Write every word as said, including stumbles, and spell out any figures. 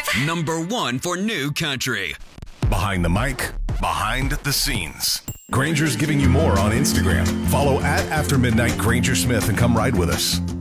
Number one for new country. Behind the mic, behind the scenes. Granger's giving you more on Instagram. Follow at After Midnight Granger Smith and come ride with us.